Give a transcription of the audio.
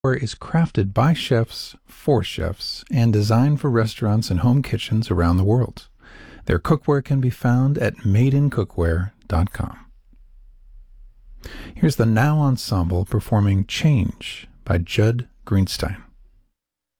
is crafted by chefs for chefs and designed for restaurants and home kitchens around the world. Their cookware can be found at madeincookware.com. Here's the Now Ensemble performing Change by Judd Greenstein.